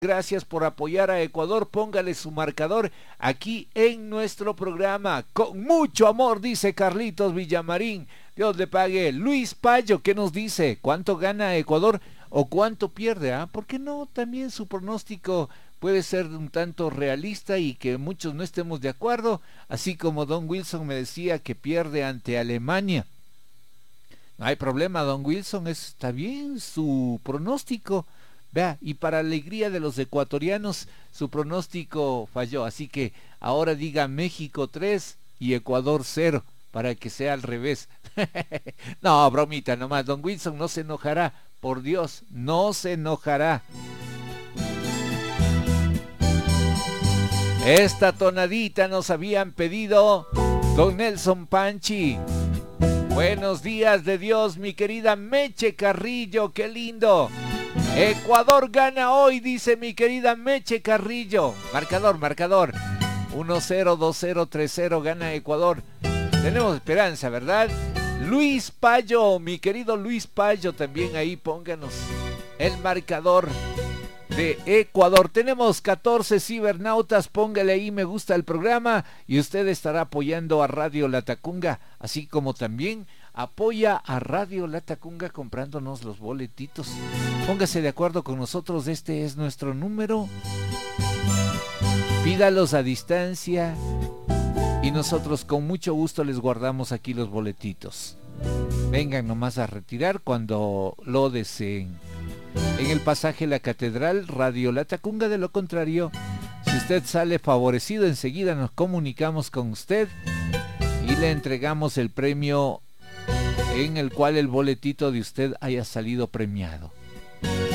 Gracias por apoyar a Ecuador. Póngale su marcador aquí en nuestro programa. Con mucho amor, dice Carlitos Villamarín. Dios le pague. Luis Payo, ¿qué nos dice? ¿Cuánto gana Ecuador o cuánto pierde? ¿Por qué no? También su pronóstico puede ser un tanto realista y que muchos no estemos de acuerdo. Así como Don Wilson me decía que pierde ante Alemania. No hay problema, Don Wilson, está bien su pronóstico. Vea, y para alegría de los ecuatorianos, su pronóstico falló. Así que ahora diga México 3 y Ecuador 0, para que sea al revés. No, bromita nomás, Don Wilson no se enojará. Por Dios, no se enojará. Esta tonadita nos habían pedido Don Nelson Panchi. Buenos días de Dios, mi querida Meche Carrillo, qué lindo. Ecuador gana hoy, dice mi querida Meche Carrillo. Marcador. 1-0, 2-0, 3-0 gana Ecuador. Tenemos esperanza, ¿verdad? Luis Payo, mi querido Luis Payo, también ahí pónganos el marcador de Ecuador. Tenemos 14 cibernautas, póngale ahí me gusta el programa y usted estará apoyando a Radio Latacunga, así como también apoya a Radio Latacunga comprándonos los boletitos. Póngase de acuerdo con nosotros, este es nuestro número. Pídalos a distancia y nosotros con mucho gusto les guardamos aquí los boletitos. Vengan nomás a retirar cuando lo deseen. En el pasaje La Catedral, Radio Latacunga. De lo contrario, si usted sale favorecido, enseguida nos comunicamos con usted y le entregamos el premio en el cual el boletito de usted haya salido premiado.